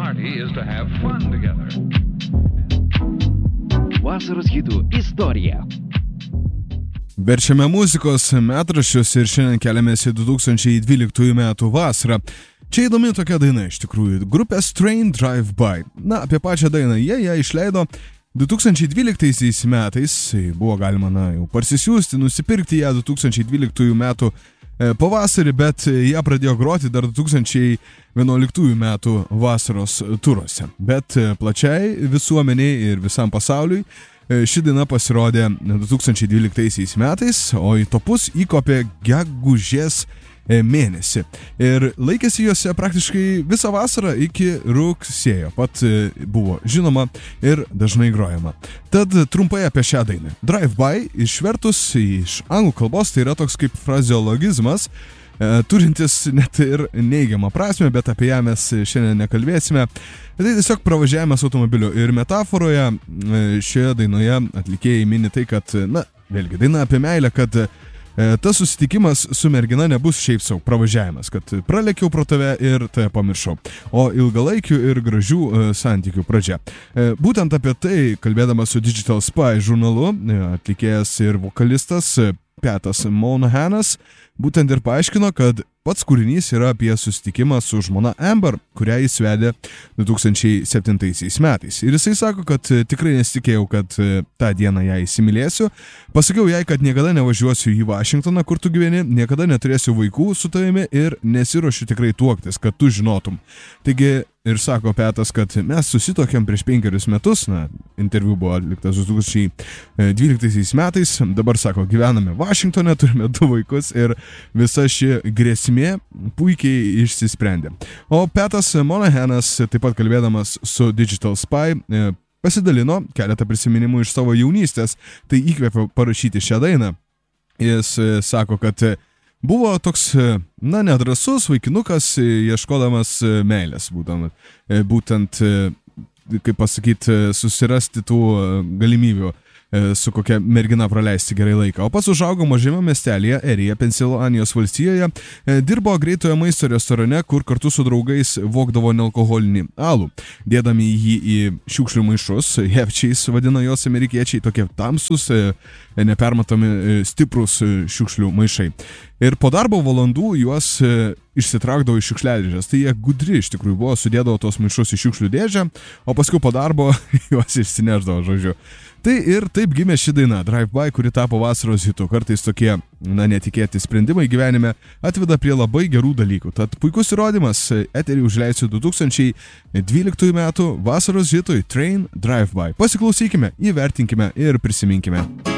party is to have fun together. Vasaros hitų istorija. Verčiame muzikos metraščius ir šiandien keliamės į 2012 metų vasarą. Čia įdomi tokia daina iš tikrųjų. Grupės Train Drive By. Na, apie pačią dainą jie ją išleido 2012 metais. Buvo galima, jau parsisiųsti, nusipirkti ją 2012 metų pavasarį, bet ją pradėjo groti dar 2011 metų vasaros turuose. Bet plačiai visuomeniai ir visam pasauliui ši daina pasirodė 2012 metais, o į topus įkopė gegužės mėnesį. Ir laikėsi juose praktiškai visą vasarą iki rugsėjo. Pat buvo žinoma ir dažnai grojama. Tad trumpai apie šią dainą. Drive by išvertus iš anglų kalbos tai yra toks kaip frazeologizmas, turintis net ir neigiamą prasmę, bet apie ją mes šiandien nekalbėsime. Tai tiesiog pravažiavimas automobiliu. Ir metaforoje šioje dainoje atlikėjai mini tai, kad, vėlgi, daina apie meilę, kad tas susitikimas su mergina nebus šiaip sau pravažiavimas, kad pralekiau pro tave ir tave pamiršau, o ilgalaikių ir gražių santykių pradžia. Būtent apie tai, kalbėdamas su Digital Spy žurnalu, atlikėjas ir vokalistas Patas Monahanas būtent ir paaiškino, kad pats kūrinys yra apie susitikimą su žmona Amber, kurią jis vedė 2007 metais. Ir jisai sako, kad tikrai nesitikėjau, kad tą dieną ją įsimylėsiu. Pasakiau jai, kad niekada nevažiuosiu į Vašingtoną, kur tu gyveni, niekada neturėsiu vaikų su tavimi ir nesiruošiu tikrai tuoktis, kad tu žinotum. Taigi ir sako Petas, kad mes susitokėm prieš 5 metus, interviu buvo atliktas 2012 metais, dabar sako, gyvename Vašingtone, turime 2 vaikus ir visa ši grėsmė puikiai išsisprendė. O Patas Monahanas, taip pat kalbėdamas su Digital Spy, pasidalino keletą prisiminimų iš savo jaunystės, tai įkvėpė parašyti šią dainą. Jis sako, kad buvo toks, nedrąsus vaikinukas, ieškodamas meilės, būtent, kaip pasakyti, susirasti tų galimybių su kokia mergina praleisti gerai laiką. O pats užaugo mažame miestelėje, Eryje, Pensilvanijos valstijoje, dirbo greitojo maisto restorane, kur kartu su draugais vogdavo nealkoholinį alų, dėdami jį į šiukšlių maišus, hepčiais vadina jos amerikiečiai, tokie tamsus, nepermatomi stiprus šiukšlių maišai. Ir po darbo valandų juos išsitraukdavo iš šiukšliadėžės. Tai jie gudri iš tikrųjų buvo, sudėdavo tos maišus į šiukšlių dėžę, o paskui po darbo juos išsineždavo, žodžiu. Tai ir taip gimė ši daina Drive By, kuri tapo vasaros hitu. Kartais tokie, netikėti sprendimai gyvenime atveda prie labai gerų dalykų. Tad puikus įrodymas, eterį užleisiu 2012 metų vasaros hitui Train Drive By. Pasiklausykime, įvertinkime ir prisiminkime.